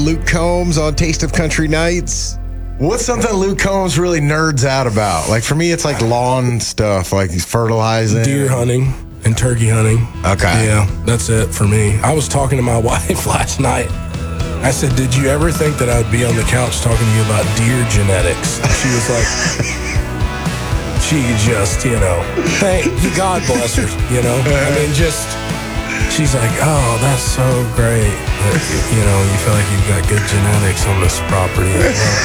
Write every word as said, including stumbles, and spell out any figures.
Luke Combs on Taste of Country Nights. What's something Luke Combs really nerds out about? Like for me, it's like lawn stuff, like he's fertilizing. Deer hunting and turkey hunting. Okay. Yeah, that's it for me. I was talking to my wife last night. I said, did you ever think that I'd be on the couch talking to you about deer genetics? She was like, she just, you know, thank God bless her, you know? I mean, just, she's like, oh, that's so great. That, you know, you feel like you've got good genetics on this property.